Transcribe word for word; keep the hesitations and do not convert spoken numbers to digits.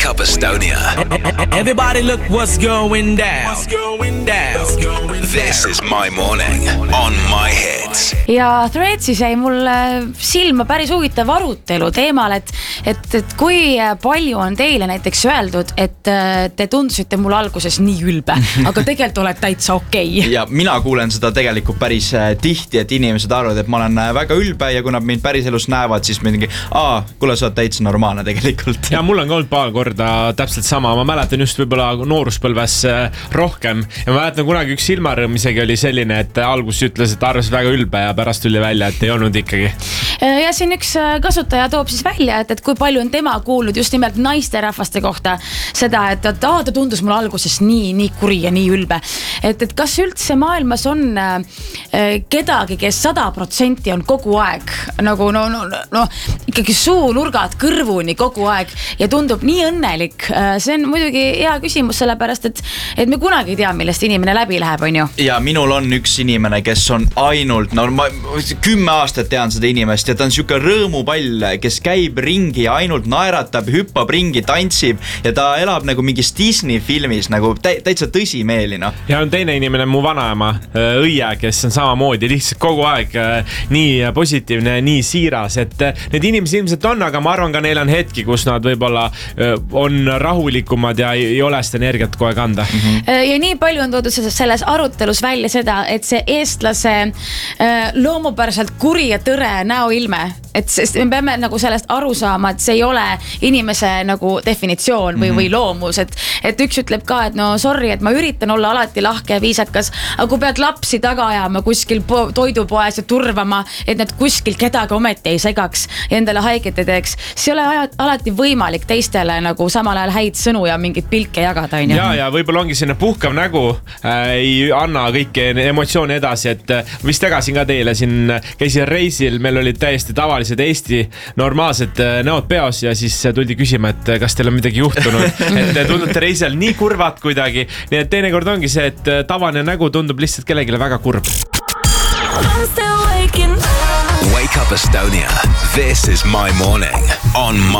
Wake Up Estonia. Everybody look what's going down. What's going down? This is my morning on my hits. Ja Threadsis jäi mulle silma päris huvitav arutelu teemal, et, et, et kui palju on teile näiteks öeldud, et te tundusite mulle alguses nii ülbe, aga tegelikult oled täitsa okei. Okay. Ja mina kuulen seda tegelikult päris tihti, et inimesed arvavad, et ma olen väga ülbe ja kui nad mind päris elus näevad, siis mingi, aa, kuule, sa oled täitsa normaalne tegelikult. Ja mul on ka olnud paar korda täpselt sama. Ma mäletan just võib-olla nooruspõlves rohkem. Ja ma mäletan kunagi üks silmarõõm isegi oli selline, et algus ütles, et arvas väga ülbe ja pärast tuli välja, et ei olnud ikkagi. Ja siin üks kasutaja toob siis välja, et, et kui palju on tema kuulnud just nimelt naisterahvaste kohta seda, et, et aa, ta tundus mulle alguses nii, nii kuri ja nii ülbe. Et, et kas üldse maailmas on äh, kedagi, kes sada protsenti on kogu aeg nagu no, no, no, ikkagi suunurgad kõrvuni kogu aeg ja tundub nii õnnelik. See on muidugi hea küsimus sellepärast, et, et me kunagi ei tea, millest inimene läbi läheb, on ju. Ja minul on üks inimene, kes on ainult, no ma kümme aastat tean seda inimest ja ta on siuke rõõmupall, kes käib ringi ja ainult naeratab, hüppab ringi, tantsib ja ta elab nagu mingis Disney filmis, nagu tä- täitsa tõsimeeli, no. Ja on teine inimene, mu vanaema Õie, kes on samamoodi lihtsalt kogu aeg nii positiivne, nii siiras, et need inimesed ilmselt on, aga ma arvan ka neil on hetki, kus nad võib-olla on rahulikumad ja ei ole seda energiat kohe kanda. Mm-hmm. Ja nii palju on toodud selles arutelus välja seda, et see eestlase loomupäraselt kuri ja tõre näoilme, et sest me peame nagu sellest aru saama, et see ei ole inimese nagu definitsioon või, või loomus, et, et üks ütleb ka, et no sorry, et ma üritan olla alati lahke ja viisakas, aga kui pead lapsi taga ajama kuskil po- toidupoes ja turvama, et nad kuskil kedagi ometi ei segaks ja endale haiget ei teeks, see ei ole alati võimalik teistele nagu samal ajal häid sõnu ja mingit pilke jagada. Ja, ja võib-olla ongi sinna puhkav nägu äh, ei anna kõiki emotsioone edasi, et vist tagasin ka teile siin, käisin reisil, meil olid täiesti tavalised Eesti normaalsed näod peos ja siis tuldi küsima, et kas teil on midagi juhtunud, et tundute reisil nii kurvad kuidagi, nii et teinekord ongi see, et tavaline nägu tundub lihtsalt kellegile väga kurb. Wake Up Estonia. This is my morning on my